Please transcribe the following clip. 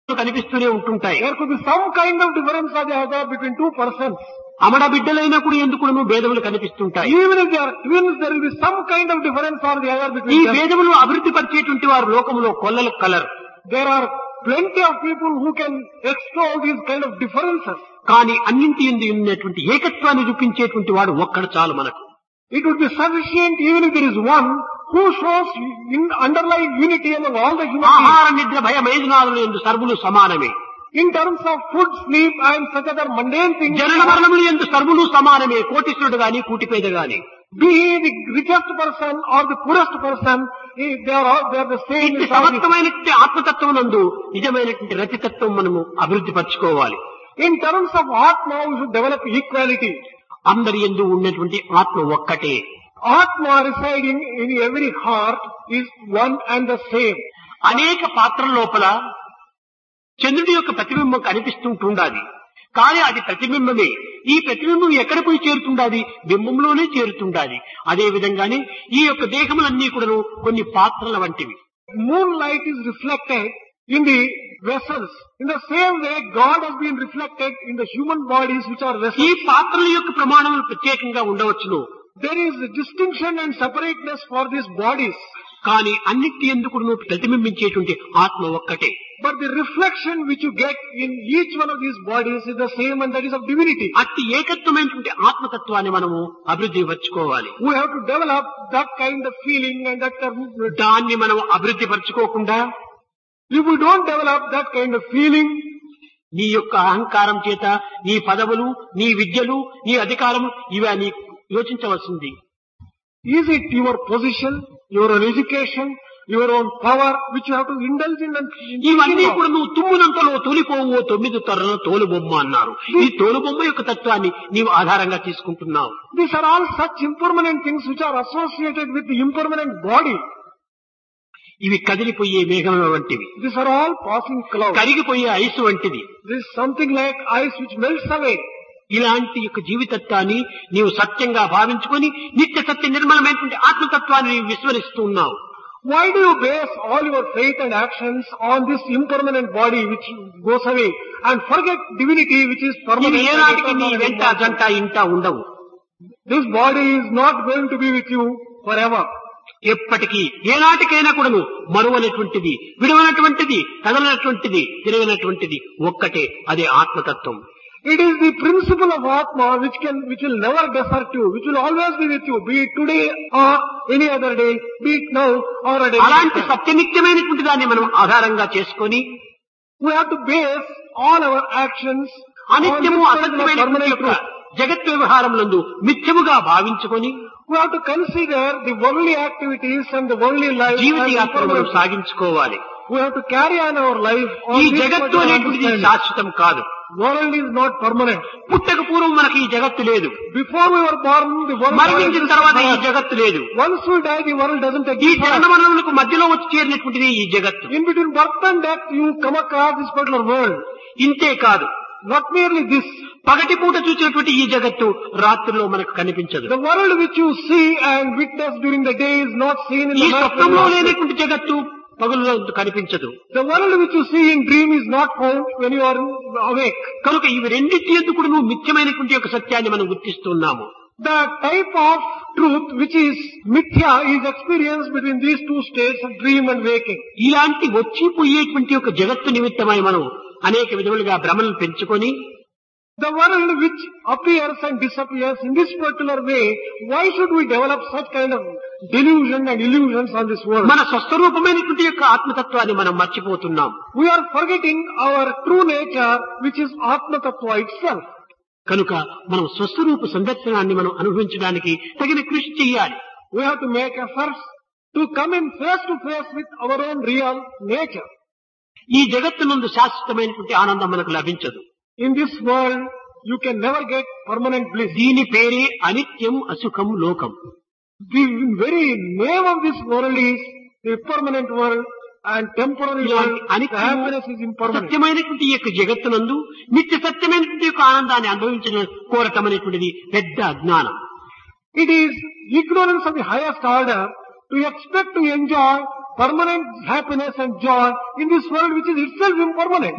కనిపిస్తూనే ఉంటుంటాయి. There could be some kind of difference or the other between two persons. అమడ బిడ్డలైనప్పుడు ఎందుకును భేదములు కనిపిస్తుంటాయి. Even if they are twins, there will be some kind of difference or the other ఈ between them. భేదములు అభివృద్ధి పరిచేటువంటి వారు లోకములో కొల్లలు colour. There are plenty of people who can extol these kind of differences. కానీ అన్నింటి యందు ఉన్నటువంటి ఏకత్వాన్ని చూపించేటువంటి వాడు ఒక్కడు చాలు మనకు. It would be sufficient even if there is one who shows underlying unity among all the human beings. ఆహార నిద్ర భయ మేధనాదులు యందు సర్వులు సమానమే. In terms of food, sleep and such other mundane things, జనన మరణములు యందు సర్వులు సమానమే. కోటీశ్వరుడు గాని కూటిపేద గాని. be he the richest person or the poorest person, they are the same. ఇంటి సమర్థమైనటువంటి ఆత్మతత్వం నందు నిజమైనటువంటి రతితత్వం మనము అభివృద్ధి పరచుకోవాలి. In terms of Atma, we should develop equality. అందరి యందు ఉన్నటువంటి ఆత్మ ఒక్కటే. Atma residing in every heart is one and the same. అనేక పాత్రల లోపల చంద్రుడి యొక్క ప్రతిబింబం కనిపిస్తుంటుండాలి. కానీ అది ప్రతిబింబమే. ఈ ప్రతిబింబం ఎక్కడ పోయి చేరుతుండాలి? బింబంలోనే చేరుతుండాలి. అదే విధంగానే ఈ యొక్క దేహములన్నీ కూడా కొన్ని పాత్రల వంటివి. Moonlight is reflected in the vessels. In the same way, God has been reflected in the human bodies which are ఈ vessels. పాత్రల యొక్క ప్రమాణములు ప్రత్యేకంగా ఉండవచ్చును. There is distinction and separateness for these bodies. కానీ అన్నిటి ఎందుకు ప్రతిబింబించేటువంటి ఆత్మ ఒక్కటే. But the reflection which you get in each one of these bodies is the same, and that is of divinity. అట్టి ఏకత్వమైనటువంటి ఆత్మతత్వాన్ని మనము అభివృద్ధి పరచుకోవాలి. We have to develop that kind of feeling and that kind of... దాన్ని మనం అభివృద్ధి పరచుకోకుండా If we don't develop that kind of feeling, నీ యొక్క అహంకారం చేత నీ పదవులు, నీ విద్యలు, నీ అధికారము ఇవే నీ యోచించవలసింది. is it your position, your own education, your own power which you have to indulge in and ఇవన్నీ thinking of? కూడా నువ్వు తుమ్మునంతలో తొలిపోవో 9 తొరల తోలుబొమ్మ అన్నారు. ఈ తోలుబొమ్మ యొక్క తత్వాన్ని నీవు ఆధారంగా తీసుకుంటున్నావు. These are all such impermanent things which are associated with the impermanent body. ఇవి కదిలిపోయే మేఘం వంటివి. These are all passing clouds. కరిగిపోయే ఐసు వంటిది. This is something like ice which melts away. ఇలాంటి యొక్క జీవితత్వాన్ని నీవు సత్యంగా భావించుకొని నిత్య సత్య నిర్మలమైనటువంటి ఆత్మతత్వాన్ని నీవు విస్మరిస్తూ ఉన్నావు. Why do you base all your faith and actions on this impermanent body which goes away and forget divinity which is ఇది permanent? and ఏనాటికి నీ eternal and వెంట immortal? జంట ఇంట ఉండవు. This body is not going to be with you forever. ఎప్పటికీ ఏనాటికైనా కూడాను మరువనటువంటిది, విడవనటువంటిది, కదలనటువంటిది, తిరగనటువంటిది ఒక్కటే, అదే ఆత్మతత్వం. It is the principle of Atma which will never desert you, which will always be with you, be it today or any other day, be it now or a day. అలాంటి సత్యనిత్యమైనటువంటి దాన్ని మనం ఆధారంగా చేసుకొని We have to base all our actions on అనిత్యము this అసత్యమైనటువంటి permanent యొక్క truth. జగత్ వ్యవహారములందు మిథ్యముగా భావించుకొని We have to consider the worldly activities and the worldly life Jeevitha as యాత్రను మనం impermanent. సాగించుకోవాలి. We have to carry on our life on ఈ this జగత్తు particular అనేటువంటిది understanding. శాశ్వతం కాదు. World is not permanent. పుట్టక పూర్వం మనకి ఈ జగత్తు లేదు. Before we were born, the world మరణించిన was తర్వాత ఈ permanent. జగత్తు లేదు. Once we die, the world doesn't ఈ exist. జనన మరణములకు మధ్యలో వచ్చి చేరినటువంటిది ఈ జగత్తు. In between birth and death, you come across this particular world. ఇంతే కాదు, Not merely this. పగటి పూట చూసినటువంటి ఈ జగత్తు రాత్రిలో మనకు కనిపించదు. The world which you see and witness during the day is not seen in ఈ the night. స్వప్నంలో లేనటువంటి జగత్తు పగలులో కనిపించదు. The world which you see in dream is not found when you are awake. కనుక ఇవి రెండింటి ఎందుకు కూడా నువ్వు మిథ్యమైనటువంటి యొక్క సత్యాన్ని మనం గుర్తిస్తున్నాము. The type of truth which is mithya is experienced between these two states of dream and waking. ఇలాంటి వచ్చిపోయేటువంటి యొక్క జగత్తు నిమిత్తమై మనం అనేక విధములుగా భ్రమలను పెంచుకొని The world which appears and disappears in this particular way, why should we develop such kind of delusion and illusions on this world? మన స్వస్వరూపమైనటువంటి యొక్క ఆత్మతత్వాన్ని మనం మర్చిపోతున్నాం. We are forgetting our true nature which is Atma Tattva itself. కనుక మనం స్వస్వరూప సందర్శనాన్ని మనం అనుభవించడానికి తగిన కృషి చేయాలి. We have to make efforts to come in face to face with our own real nature. ఈ జగత్తునందు శాశ్వతమైనటువంటి ఆనందం మనకు లభించదు. In this world, you can never get permanent bliss. దీని పేరే అనిత్యం అసుఖం లోకం. The very name of this world is the permanent world and temporary world. ఇలాంటి The అనిత్యము happiness is impermanent. సత్యమైనటువంటి ఈ యొక్క జగత్తునందు నిత్య సత్యమైనటువంటి యొక్క ఆనందాన్ని అనుభవించడం కోరటం అనేటువంటిది పెద్ద అజ్ఞానం. It is ignorance of the highest order to expect to enjoy permanent happiness and joy in this world which is itself impermanent.